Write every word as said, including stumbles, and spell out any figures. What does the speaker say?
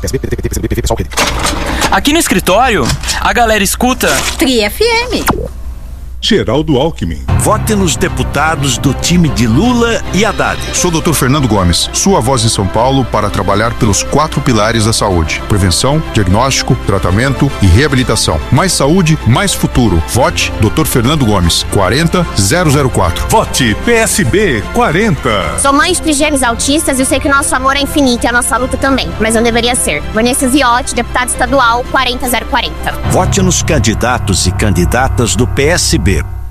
Aqui no escritório, a galera escuta Tri F M. Geraldo Alckmin. Vote nos deputados do time de Lula e Haddad. Sou o doutor Fernando Gomes, sua voz em São Paulo para trabalhar pelos quatro pilares da saúde: prevenção, diagnóstico, tratamento e reabilitação. Mais saúde, mais futuro. Vote doutor Fernando Gomes, quarenta zero zero quatro. Vote P S B quarenta. Sou mãe de gêmeos autistas e eu sei que o nosso amor é infinito e a nossa luta também, mas não deveria ser. Vanessa Ziotti, deputada estadual, quarenta zero quarenta. Vote nos candidatos e candidatas do P S B.